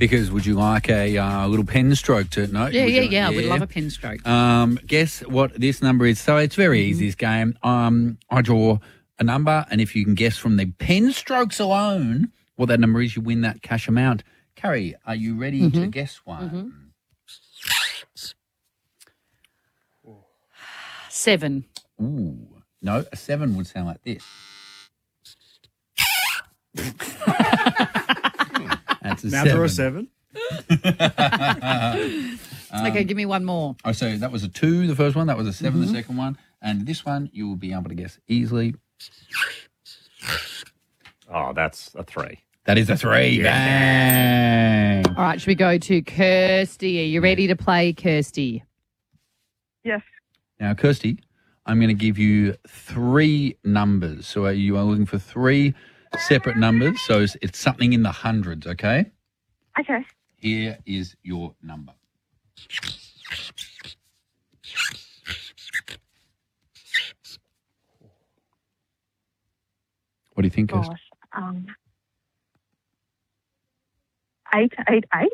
Because would you like a little pen stroke to no? Yeah. I would love a pen stroke. Guess what this number is? So it's very easy, this game. I draw a number, and if you can guess from the pen strokes alone what that number is, you win that cash amount. Carrie, are you ready to guess one? 7. Ooh. No, a 7 would sound like this. That's a Now 7. draw a 7. Okay, give me one more. Oh, so that was a 2, the first one. That was a 7, the second one. And this one, you will be able to guess easily. Oh, that's a 3. That is a 3. Bang. All right, should we go to Kirsty? Are you ready to play, Kirsty? Yes. Now, Kirsty, I'm going to give you 3 numbers. So you are looking for 3 separate numbers. So it's something in the hundreds, okay? Okay. Here is your number. What do you think, Kirsty? Gosh. 888.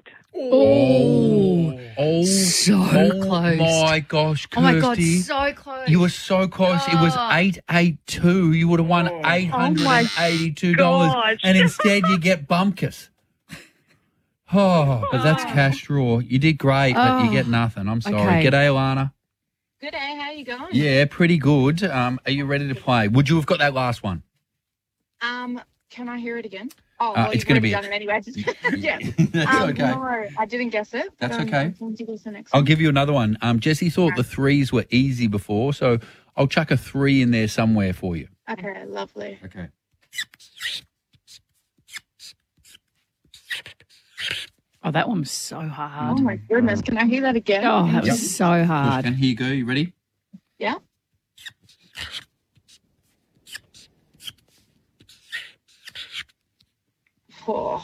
Oh, So close. My gosh, Kirsty. Oh, my God, so close. You were so close. It was 882. You would have won $882. gosh. And instead you get Bumpkus. Oh, but that's cash draw. You did great, but you get nothing. I'm sorry. Okay. G'day, Alana. Good day, how you going? Yeah, pretty good. Are you ready to play? Would you have got that last one? Can I hear it again? Oh, it's you've gonna already be- done it anyway. Yeah. That's okay. No, I didn't guess it. That's but, okay. Can you guess the next I'll one? give you another one. Jesse thought the 3s were easy before, so I'll chuck a 3 in there somewhere for you. Okay, lovely. Okay. Oh, that one was so Oh hard. my goodness, can I hear that again? Oh, that was so hard. And here you go. You ready? Yeah. Oh,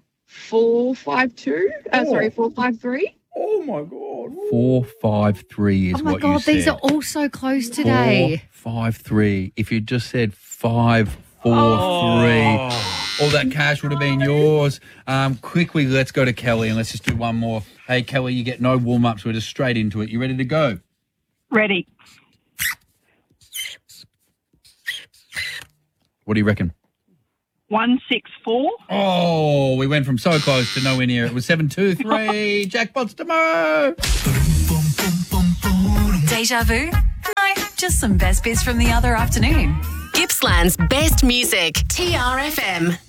452. Sorry, 453. Oh, my God. 453 is Oh, my what you God, said. these are all so close today. 453. If you just said 543, all that cash would have been yours. Quickly, let's go to Kelly and let's just do one more. Hey, Kelly, you get no warm-ups. We're just straight into it. You ready to go? Ready. What do you reckon? 164. Oh, we went from so close to nowhere near. It was 723. Jackpots tomorrow. Deja vu? No, just some best bits from the other afternoon. Gippsland's best music. TRFM.